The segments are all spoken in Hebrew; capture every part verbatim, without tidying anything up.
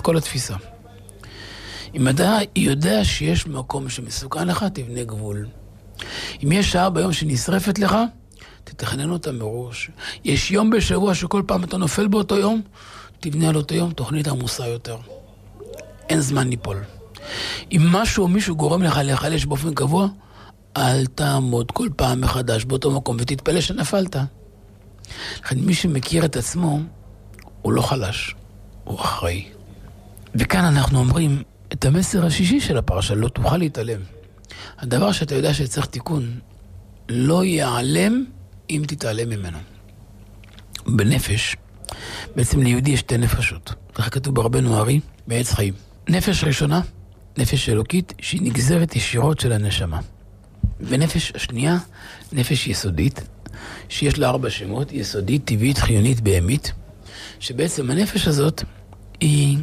כל התפיסה. אם אתה יודע שיש מקום שמסוכן לך, תבנה גבול. אם יש שעה ביום שנשרפת לך, תתכנן אותה מראש. יש יום בשבוע שכל פעם אתה נופל באותו יום, תבנה על אותו יום תוכנית עמוסה יותר. אין זמן ליפול. אם משהו או מישהו גורם לך להיחלש באופן קבוע, אל תעמוד כל פעם מחדש באותו מקום ותתפלא שנפלת. לכן מי שמכיר את עצמו, הוא לא חלש, הוא אחראי. וכאן אנחנו אומרים את המסר השישי של הפרשה, לא תוכל להתעלם. הדבר שאתה יודע שצריך תיקון, לא ייעלם אם תתעלם ממנו. בנפש, בעצם ליהודי יש שתי נפשות. כך כתוב ברבנו הארי, בעץ חיים. נפש ראשונה, נפש אלוקית, שהיא נגזרת ישירות של הנשמה. ונפש השנייה, נפש יסודית, שיש לה ארבע שמות, יסודית, טבעית, חיונית, בהמית, שבעצם הנפש הזאת היא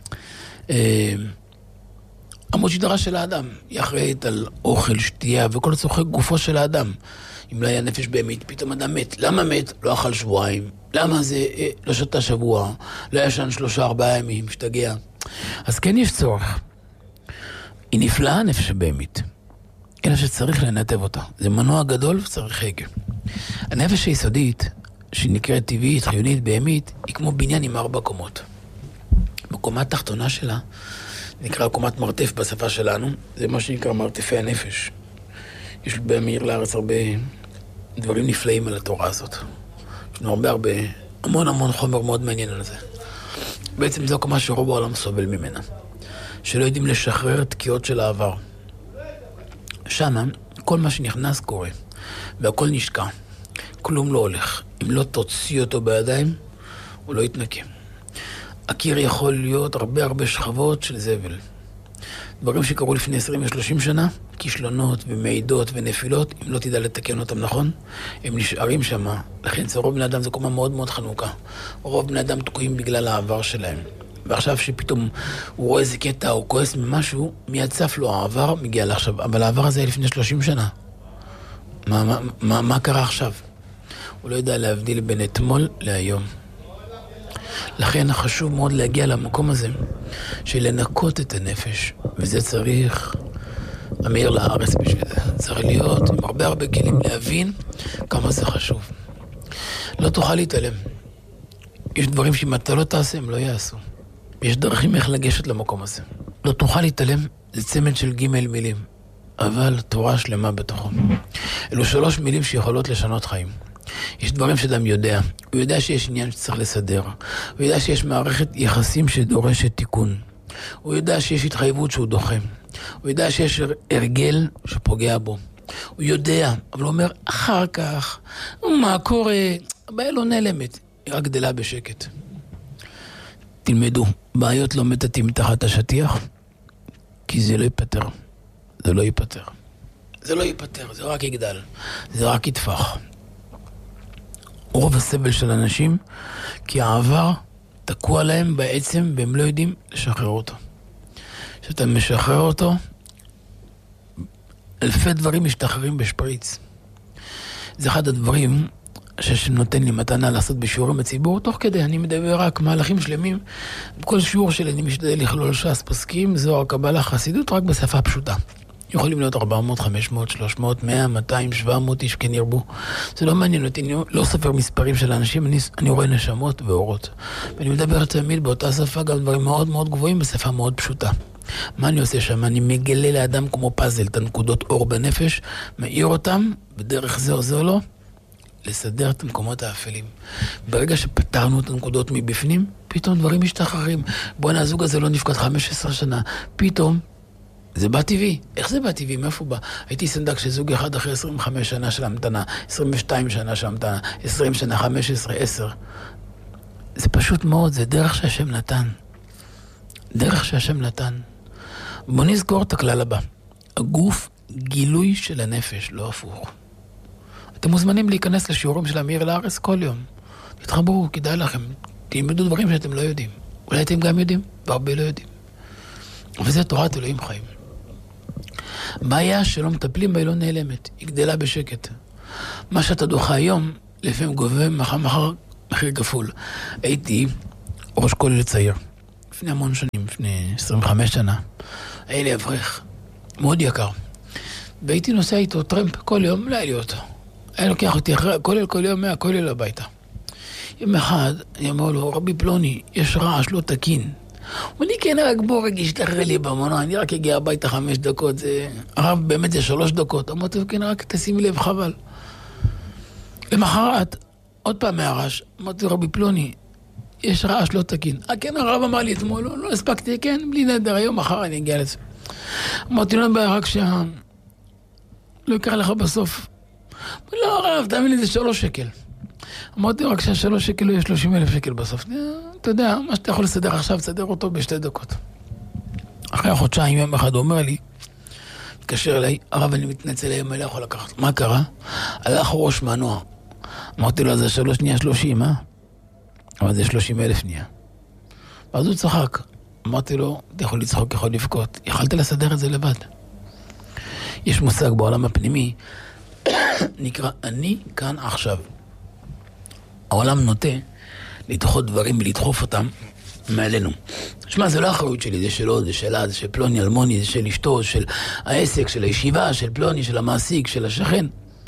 אה, עמוד שדרה של האדם. היא אחראית על אוכל, שתייה וכל צורכי גופו של האדם. אם לא היה נפש בהמית, פתאום אדם מת. למה מת? לא אכל שבועיים. למה זה אה, לא שתה שבוע? לא ישן שלושה ארבעה ימים, משתגע. אז כן יש צורך. היא נפלאה הנפש הבהמית. אלא שצריך לנתב אותה. זה מנוע גדול וצריך הגה. הנפש היסודית, שהיא נקראת טבעית, חיונית, בהמית, היא כמו בניין עם ארבע קומות. בקומה התחתונה שלה, נקרא קומת מרתף בשפה שלנו, זה מה שנקרא מרתפי הנפש. יש במאיר לארץ הרבה דברים נפלאים על התורה הזאת. יש לנו הרבה הרבה, המון המון חומר מאוד מעניין על זה. בעצם זו קומה שרוב העולם סובל ממנה. שלא יודעים לשחרר תקיעות של העבר. שמה, כל מה שנכנס קורה, והכל נשקע. כלום לא הולך. אם לא תוציא אותו בידיים, הוא לא יתנקה. הקיר יכול להיות הרבה הרבה שכבות של זבל. דברים שקרו לפני עשרים ושלושים שנה, כישלונות ומעידות ונפילות, אם לא תדע לתקן אותם נכון, הם נשארים שם. לכן זה רוב בני אדם, זו קומה מאוד מאוד חנוכה. רוב בני אדם תקועים בגלל העבר שלהם. ועכשיו שפתאום הוא רואה איזה קטע או כועס ממשהו, מיד צף לו העבר, מגיע לעכשיו. אבל העבר הזה היה לפני שלושים שנה. מה, מה, מה, מה קרה עכשיו? הוא לא יודע להבדיל בין אתמול להיום. לכן חשוב מאוד להגיע למקום הזה של לנקות את הנפש, וזה צריך אמיר לארץ בשביל זה. צריך להיות עם הרבה הרבה כלים להבין כמה זה חשוב. לא תוכל להתעלם. יש דברים שאם אתה לא תעשה הם לא יעשו. יש דרכים איך לגשת למקום הזה. לא תוכל להתעלם, זה צמד של ג' מילים, אבל תורה שלמה בתוכו. אלו שלוש מילים שיכולות לשנות חיים. יש דברים שאדם יודע. הוא יודע שיש עניין שצריך לסדר. הוא יודע שיש מערכת יחסים שדורשת תיקון. הוא יודע שיש התחייבות שהוא דוחה. הוא יודע שיש הרגל שפוגע בו. הוא יודע, אבל הוא אומר, אחר כך, מה קורה? הבעיה לא נעלמת, היא רק גדלה בשקט. תלמדו, בעיות לא מטאטאים תחת השטיח, כי זה לא ייפטר. זה לא ייפטר. זה לא ייפטר, זה רק יגדל. זה רק יתפח. רוב הסבל של אנשים, כי העבר תקוע להם בעצם, והם לא יודעים לשחרר אותו. כשאתה משחרר אותו, אלפי דברים משתחררים בשפריץ. זה אחד הדברים שנותן לי מתנה לעשות בשיעורים בציבור, תוך כדי אני מדבר רק מהלכים שלמים. בכל שיעור שלי אני משתדל לכלול ש"ס פסקים, זוהר, קבלה, חסידות, רק בשפה פשוטה. יכולים להיות ארבע מאות, חמש מאות, שלוש מאות, מאה, מאתיים, שבע מאות איש כן ירבו. זה לא מעניין אותי, אני לא ספר מספרים של האנשים, אני, אני רואה נשמות ואורות. ואני מדבר תמיד באותה שפה, גם דברים מאוד מאוד גבוהים, בשפה מאוד פשוטה. מה אני עושה שם? אני מגלה לאדם כמו פאזל, את הנקודות אור בנפש, מאיר אותם, בדרך זה או זה או לא, לסדר את המקומות האפלים. ברגע שפתרנו את הנקודות מבפנים, פתאום דברים משתחררים. בואי הזוג הזה לא נפקד חמש עשרה שנה. פתאום, זה בא טבעי. איך זה בא טבעי? מאיפה בא? הייתי סנדק שזוג אחד אחרי עשרים וחמש שנה של המתנה, עשרים ושתיים שנה של המתנה, עשרים שנה, חמש עשרה, עשר. זה פשוט מאוד, זה דרך שהשם נתן. דרך שהשם נתן. בוא נזכור את הכלל הבא. הגוף גילוי של הנפש, לא הפוך. אתם מוזמנים להיכנס לשיעורים של אמיר לארץ כל יום. תתחברו, כדאי לכם. תלמדו דברים שאתם לא יודעים. אולי אתם גם יודעים, והרבה לא יודעים. וזה תורת אלוהים חיים. בעיה שלא מטפלים בה היא לא נעלמת. היא גדלה בשקט. מה שאתה דוחה היום, לפעמים גובה מחר מחר מחיר כפול. הייתי ראש כולל צעיר. לפני המון שנים, לפני עשרים וחמש שנה, היה לי אברך, מאוד יקר. והייתי נוסע איתו טרמפ כל יום, לא היה לי אותו. היה לוקח אותי אחרי, כל יום, כל יום, כל יום הביתה. יום אחד, אני אומר לו, רבי פלוני, יש רעש, לא תקין. הוא לי, כן, רק בוא רגיש, תחרי לי במונה, אני רק אגיע הביתה חמש דקות, זה... הרב, באמת זה שלוש דקות. אמרתי לו, כן, רק תשימי לב, חבל. למחרת, עוד פעם מהרעש, אמרתי לו, רבי פלוני, יש רעש לא תקין. אה, כן, הרב אמר לי אתמול, לא, לא הספקתי, כן, בלי נדר, היום מחר אני אגיע לזה. אמרתי לו, רק שה... לא יקרה לך בסוף. לא, הרב, תאמין לי, זה שלוש שקל. אמרתי לו, רק שהשלוש שקל לא יהיה שלושים אלף שקל בסוף. אתה יודע, מה שאתה יכול לסדר עכשיו, תסדר אותו בשתי דקות. אחרי החודשיים, יום אחד, הוא אומר לי, מתקשר אליי, הרב, אני מתנצל, היום אני לא יכול לקחת. מה קרה? הלך ראש מנוע. אמרתי לו, זה שלוש נהיה שלושים, אה? אבל זה שלושים אלף נהיה. ואז הוא צחק. אמרתי לו, אתה יכול לצחוק, יכול לבכות. יכלת לסדר את זה לבד. יש מושג בעולם הפנימי, נקרא, אני כאן עכשיו. העולם נוטה לדחות דברים ולדחוף אותם מעלינו. שמה, זה לא אחריות שלי, זה שלו, זה שלה, זה של פלוני, אלמוני, זה של אשתו, של העסק, של הישיבה, של פלוני, של המעסיק, של השכן.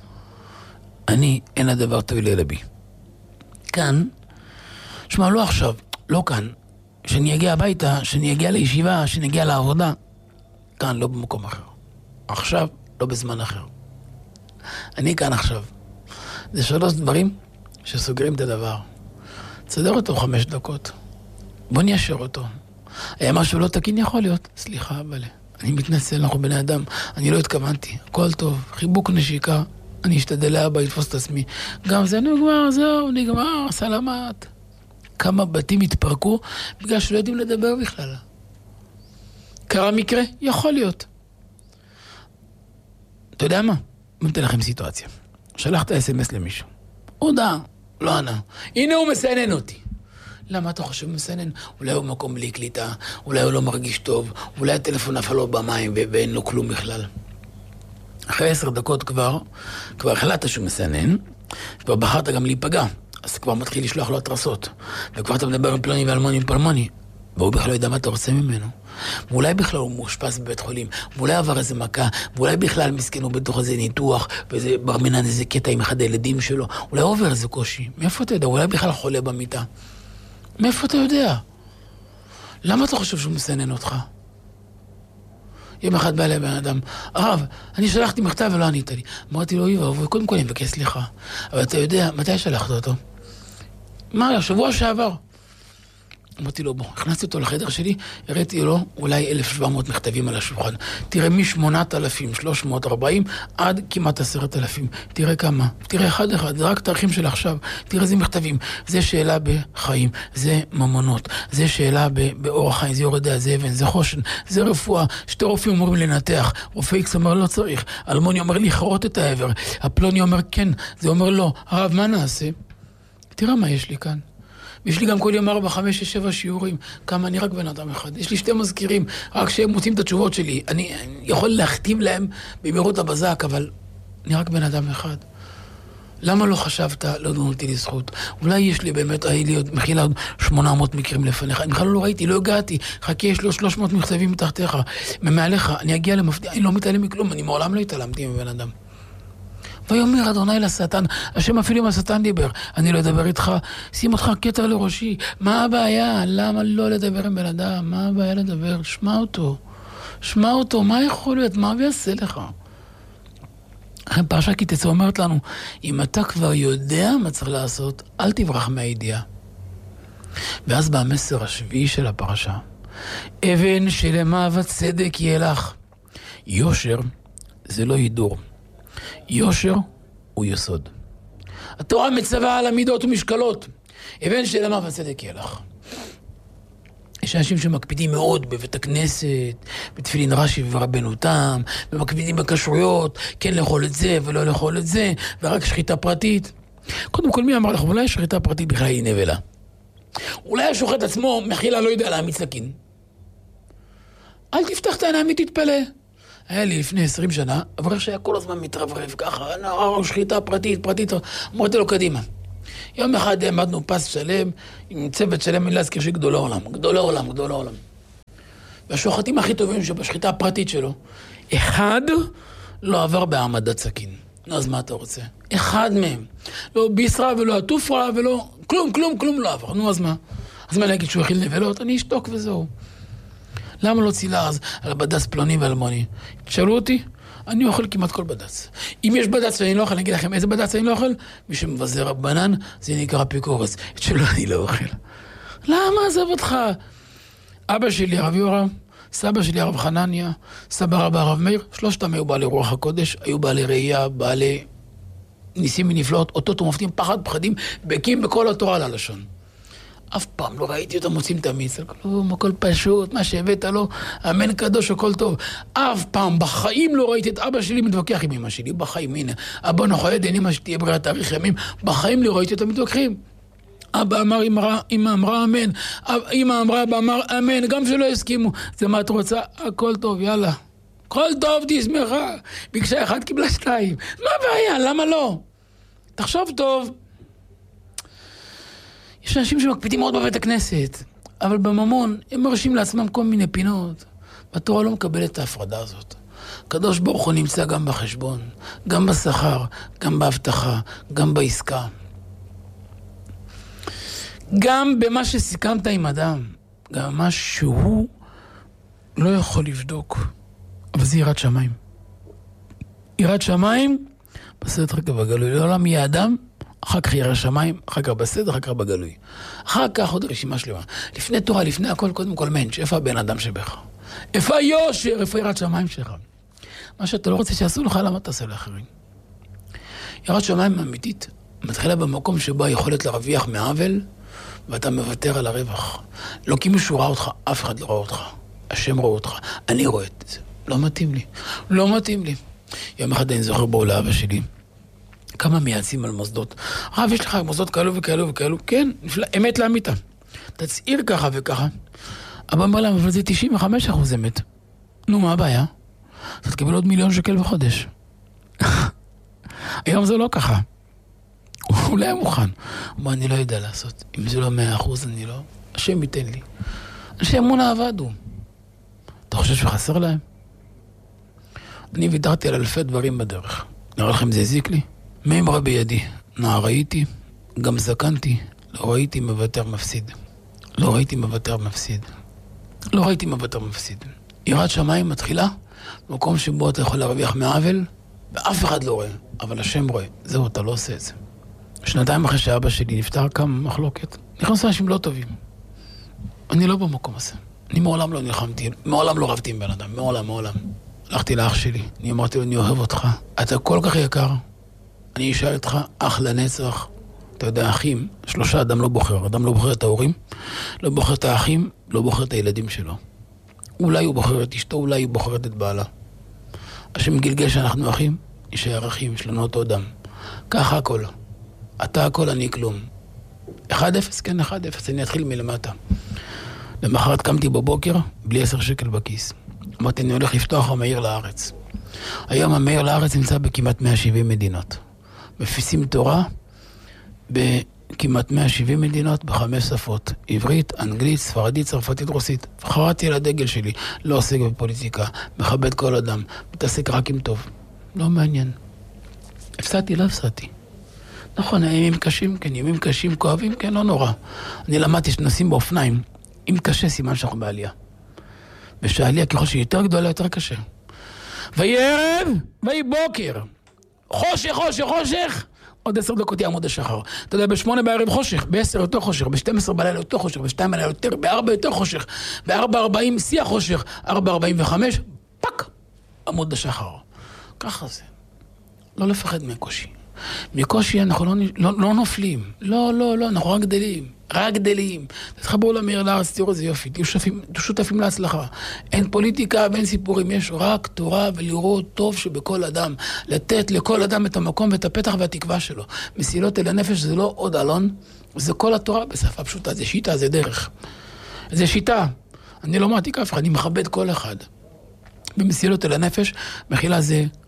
אני, אין הדבר טוב ללבי. כאן, שמה, לא עכשיו, לא כאן. שאני אגיע הביתה, שאני אגיע לישיבה, שאני אגיע לעבודה. כאן, לא במקום אחר. עכשיו, לא בזמן אחר. אני כאן עכשיו. זה שלוש דברים שסוגרים את הדבר. תסדר אותו חמש דקות. בוא ניישר אותו. היה משהו לא תקין, יכול להיות. סליחה, אבל אני מתנצל, אנחנו בני אדם. אני לא התכוונתי. הכל טוב. חיבוק נשיקה. אני אשתדל לאבא, לתפוס את עצמי. גם זה נגמר, זהו, נגמר, סלמת. כמה בתים התפרקו בגלל שלא יודעים לדבר בכלל. קרה מקרה? יכול להיות. אתה יודע מה? אני אתן לכם סיטואציה. שלחת אס אם אס למישהו. הודעה, לא ענה. הנה הוא מסנן אותי. למה אתה חושב מסנן? אולי הוא מקום בלי קליטה, אולי הוא לא מרגיש טוב, אולי הטלפון נפל לו במים ואין לו כלום בכלל. אחרי עשר דקות כבר, כבר החלטת שהוא מסנן, כבר בחרת גם להיפגע, אז כבר מתחיל לשלוח לו התרסות. וכבר אתה מדבר עם פלוני ואלמוני עם פלמוני, והוא בכלל לא יודע מה אתה רוצה ממנו. ואולי בכלל הוא מאושפז בבית חולים, ואולי עבר איזה מכה, ואולי בכלל מסכן הוא בתוך איזה ניתוח, ואיזה ברמינן איזה קטע עם אחד הילדים שלו, אולי עובר איזה קושי. מאיפה אתה יודע? אולי בכלל חולה במיטה. מאיפה אתה יודע? למה אתה חושב שהוא מסנן אותך? יום אחד בא אליי בן אדם, הרב, אני שלחתי מכתב ולא ענית לי. אמרתי לו, איווה, קודם כל אני מבקש סליחה. אבל אתה יודע, מתי שלחת אותו? מה, שבוע שעבר. אמרתי לו, בוא, הכנסתי אותו לחדר שלי, הראיתי לו אולי אלף ושבע מאות מכתבים על השולחן. תראה מ-שמונת אלפים שלוש מאות וארבעים עד כמעט עשרת אלפים. תראה כמה, תראה אחד אחד, זה רק תאריכים של עכשיו. תראה איזה מכתבים. זה שאלה בחיים, זה ממונות, זה שאלה באורח חיים, זה יורדה, זה אבן, זה חושן, זה רפואה. שתי רופאים אומרים לנתח, רופא איקס אומר לא צריך, אלמוני אומר לחרות את העבר, הפלוני אומר כן, זה אומר לא. הרב, מה נעשה? תראה מה יש לי כאן. ויש לי גם כל יום ארבע, חמש, שש, שבע שיעורים. כמה אני רק בן אדם אחד. יש לי שתי מזכירים, רק שהם מוצאים את התשובות שלי. אני, אני יכול להכתיב להם במהירות הבזק, אבל אני רק בן אדם אחד. למה לא חשבת, לא נתתי לי זכות? אולי יש לי באמת, היה לי עוד, מכילה עוד שמונה מאות מקרים לפניך. אני בכלל לא ראיתי, לא הגעתי. חכה, יש לו שלוש מאות מכתבים מתחתיך. ממעליך, אני אגיע למפתיע, אני לא מתעלם מכלום, אני מעולם לא התעלמתי מבן אדם. ויאמר אדוני לשטן, השם אפילו אם השטן דיבר, אני לא אדבר איתך, שים אותך כתר לראשי. מה הבעיה? למה לא לדבר עם בן אדם? מה הבעיה לדבר? שמע אותו. שמע אותו, מה יכול להיות? מה הוא יעשה לך? אחרי פרשה כי תצא אומרת לנו, אם אתה כבר יודע מה צריך לעשות, אל תברח מהידיעה. ואז בא המסר השביעי של הפרשה. אבן שלמה וצדק יהיה לך. יושר זה לא הידור. יושר הוא יסוד. התורה מצווה על המידות ומשקלות. אבן שלמה וצדק יהיה לך. יש אנשים שמקפידים מאוד בבית הכנסת, בתפילין רש"י ורבנו תם, ומקפידים בכשרויות, כן לאכול את זה ולא לאכול את זה, ורק שחיטה פרטית. קודם כל, מי אמר לך, אולי שחיטה פרטית בכלל היא נבלה. אולי השוחט עצמו מחילה לא יודע להעמיד סכין. אל תפתח את העיניים, תתפלא. היה לי לפני עשרים שנה, אברך שהיה כל הזמן מתרברב ככה, נער שחיטה פרטית, פרטית, אמרתי לו קדימה. יום אחד העמדנו פס שלם, עם צוות שלם, אין להזכיר שגדולי עולם, גדולי עולם, גדולי עולם. והשוחטים הכי טובים שבשחיטה הפרטית שלו, אחד לא עבר בהעמדת סכין. אז מה אתה רוצה? אחד מהם. לא ביסרה ולא התופרה ולא... כלום, כלום, כלום לא עבר. נו, אז מה? אז מה להגיד שהוא הכיל נבלות? אני אשתוק וזהו. למה לא צילה אז על בד"ץ פלוני ואלמוני? תשאלו אותי, אני אוכל כמעט כל בד"ץ. אם יש בד"ץ שאני לא אוכל, אני אגיד לכם איזה בד"ץ אני לא אוכל? מי שמבזר רבנן, זה נקרא פיקורס. את שלא אני לא אוכל. למה עזב אותך? אבא שלי, הרב יורם, סבא שלי, הרב חנניה, סבא רבא, הרב מאיר, שלושתם היו בעלי רוח הקודש, היו בעלי ראייה, בעלי ניסים ונפלאות, אותות ומופתים, פחד, פחדים, בקים בכל התורה על הלשון. אף פעם לא ראיתי אותם מוצאים את המיץ, כלום, הכל פשוט, מה שהבאת לו, אמן קדוש, הכל טוב. אף פעם, בחיים לא ראיתי את אבא שלי מתווכח עם אמא שלי, בחיים, הנה, אבא נחויד, אין אמא שתהיה בריאת תאריך ימים, בחיים לא ראיתי אותם מתווכחים. אבא אמר, אמא אמרה אמן, אמא אמרה, אבא אמר אמן, גם שלא הסכימו. זה מה את רוצה? הכל טוב, יאללה. הכל טוב, תשמחה. ביקשה אחד, קיבלה שתיים. מה הבעיה? למה לא? תחשוב טוב. יש אנשים שמקפידים מאוד בבית הכנסת, אבל בממון הם מרשים לעצמם כל מיני פינות. התורה לא מקבלת את ההפרדה הזאת. הקדוש ברוך הוא נמצא גם בחשבון, גם בשכר, גם בהבטחה, גם בעסקה. גם במה שסיכמת עם אדם, גם מה שהוא לא יכול לבדוק, אבל זה יראת שמיים. יראת שמיים, בסדר חכה בגלוי. לעולם יהיה אדם, אחר כך ירא שמיים, אחר כך בסדר, אחר כך בגלוי. אחר כך עוד רשימה שלמה. לפני תורה, לפני הכל, קודם כל מנש, איפה הבן אדם שבך? איפה היושר? איפה יראת שמיים שלך? מה שאתה לא רוצה שיעשו לך, למה תעשה לאחרים? יראת שמיים אמיתית, מתחילה במקום שבו היכולת להרוויח מעוול, ואתה מוותר על הרווח. לא כי מישהו ראה אותך, אף אחד לא ראה אותך. השם רואה אותך. אני רואה את זה. לא מתאים לי. לא מתאים לי. יום אחד אני זוכר בו לאבא שלי, כמה מייעצים על מוסדות. רב, יש לך מוסדות כאלו וכאלו וכאלו. כן, נפלא, אמת לאמיתה. תצעיר ככה וככה. אבא אמר להם, אבל זה תשעים וחמישה אחוז אמת. נו, מה הבעיה? אתה תקבל עוד מיליון שקל בחודש. היום זה לא ככה. אולי הוא מוכן. אבל אני לא יודע לעשות. אם זה לא מאה אחוז, אני לא. השם ייתן לי. אנשי אמונה עבדו. אתה חושב שחסר להם? אני ויתרתי על אלפי דברים בדרך. נראה לכם זה הזיק לי? מימרה בידי. נער ראיתי, גם זקנתי. לא ראיתי מבטר מפסיד. לא ראיתי מבטר מפסיד. לא ראיתי מבטר מפסיד. יראת שמיים מתחילה, במקום שבו אתה יכול להרוויח מעוול, ואף אחד לא רואה, אבל השם רואה. זהו, אתה לא עושה את זה. שנתיים אחרי שאבא שלי נפטר, כמה מחלוקת. נכנסו אנשים לא טובים. אני לא במקום הזה. אני מעולם לא נלחמתי, מעולם לא רבתי עם בן אדם, מעולם, מעולם. הלכתי לאח שלי, אני אמרתי לו, אני אוהב אותך. אתה כל כך יקר. אני אשאל אותך, אח לנצח. אתה יודע, אחים, שלושה אדם לא בוחר. אדם לא בוחר את ההורים, לא בוחר את האחים, לא בוחר את הילדים שלו. אולי הוא בוחר את אשתו, אולי הוא בוחר את בעלה. השם גלגל שאנחנו אחים, נשאר אחים, יש לנו אותו דם. ככה הכל. אתה הכל, אני כלום. אחד אפס, כן, אחד אפס, אני אתחיל מלמטה. למחרת קמתי בבוקר, בלי עשר שקל בכיס. אמרתי, אני הולך לפתוח המאיר לארץ. היום המאיר לארץ נמצא בכמעט מאה ושבעים מדינות. מפיסים תורה בכמעט מאה ושבעים מדינות, בחמש שפות. עברית, אנגלית, ספרדית, צרפתית, רוסית. חרדתי על הדגל שלי, לא עוסק בפוליטיקה, מכבד כל אדם, מתעסק רק עם טוב. לא מעניין. הפסדתי, לא הפסדתי. נכון, ימים קשים, כן, ימים קשים, כואבים, כן, לא נורא. אני למדתי שנוסעים באופניים, אם קשה, סימן שאנחנו בעלייה. ושעלייה, ככל שהיא יותר גדולה, יותר קשה. ויהי ערב, ויהי בוקר. חושך, חושך, חושך. עוד עשר דקות יעמוד השחר. אתה יודע, בשמונה בערב חושך, בעשר יותר חושך, בשתים עשרה בלילה יותר חושך, בשתיים בלילה יותר, בארבע יותר חושך, בארבע ארבעים שיא החושך, ארבע ארבעים וחמש, פק, עמוד השחר. ככה זה. לא לפחד מקושי. מקושי אנחנו לא, לא, לא נופלים. לא, לא, לא, אנחנו רק גדלים. רק גדלים. תתחברו למאיר לארץ, תראו איזה יופי. תהיו שותפים, שותפים להצלחה. אין פוליטיקה ואין סיפורים. יש רק תורה ולראות טוב שבכל אדם. לתת לכל אדם את המקום ואת הפתח והתקווה שלו. מסילות אל הנפש זה לא עוד אלון. זה כל התורה בשפה פשוטה. זה שיטה, זה דרך. זה שיטה. אני לא מעתיק אף אחד, אני מכבד כל אחד. במסילות אל הנפש, מחילה זה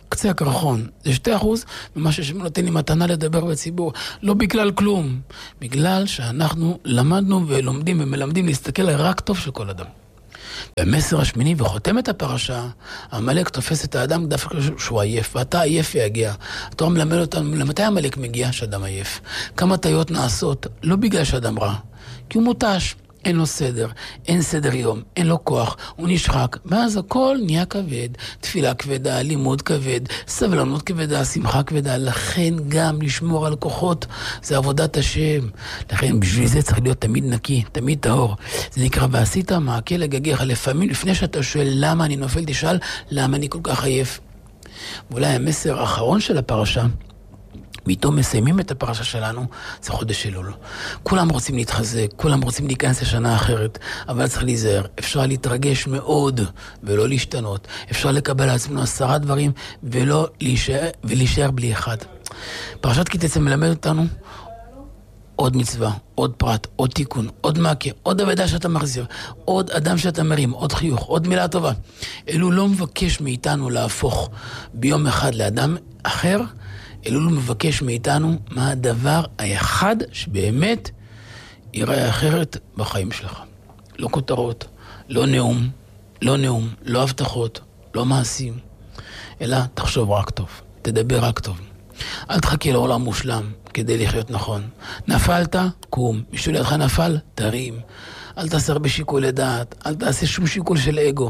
קצה הקרחון. זה שתי אחוז ממה שנותן לי מתנה לדבר בציבור. לא בגלל כלום. בגלל שאנחנו למדנו ולומדים ומלמדים להסתכל על רק טוב של כל אדם. במסר השמיני וחותם את הפרשה, המלאק תופס את האדם דווקא שהוא עייף, ואתה עייף ויגיע. התורה מלמד אותנו, למתי המלאק מגיע שאדם עייף? כמה טעויות נעשות, לא בגלל שאדם רע, כי הוא מותש, אין לו סדר, אין סדר יום, אין לו כוח, הוא נשחק, ואז הכל נהיה כבד, תפילה כבדה, לימוד כבד, סבלנות כבדה, שמחה כבדה, לכן גם לשמור על כוחות, זה עבודת השם, לכן בשביל זה צריך להיות תמיד נקי, תמיד טהור, זה נקרא ועשית מעקה לגגיך, לפעמים לפני שאתה שואל למה אני נופל, תשאל למה אני כל כך עייף. ואולי המסר האחרון של הפרשה, ואיתו מסיימים את הפרשה שלנו, זה חודש אלול. כולם רוצים להתחזק, כולם רוצים להיכנס לשנה אחרת, אבל צריך להיזהר. אפשר להתרגש מאוד ולא להשתנות. אפשר לקבל על עצמנו עשרה דברים ולא להישאר, ולהישאר בלי אחד. פרשת כי תצא מלמד אותנו עוד מצווה, עוד פרט, עוד תיקון, עוד מעקה, עוד עבודה שאתה מחזיר, עוד אדם שאתה מרים, עוד חיוך, עוד מילה טובה. אלול לא מבקש מאיתנו להפוך ביום אחד לאדם אחר, אלול מבקש מאיתנו מה הדבר האחד שבאמת ייראה אחרת בחיים שלך. לא כותרות, לא נאום, לא נאום, לא הבטחות, לא מעשים, אלא תחשוב רק טוב, תדבר רק טוב. אל תחכה לעולם מושלם כדי לחיות נכון. נפלת, קום. מישהו לידך נפל, תרים. אל תעשה הרבה שיקולי דעת, אל תעשה שום שיקול של אגו.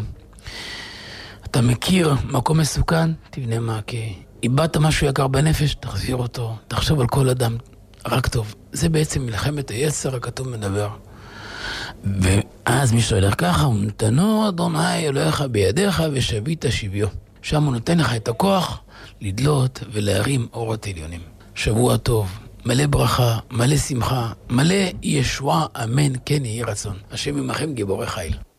אתה מכיר מקום מסוכן, תבנה מעקה. איבדת משהו יקר בנפש, תחזיר אותו. תחשוב על כל אדם, רק טוב. זה בעצם מלחמת היצר, הכתוב מדבר. ואז מי שהולך ככה, הוא נתנו אדוני אלוהיך בידיך ושבית שביו. שם הוא נותן לך את הכוח לדלות ולהרים אורות עליונים. שבוע טוב, מלא ברכה, מלא שמחה, מלא ישועה, אמן, כן יהי רצון. השם עמכם גיבורי חיל.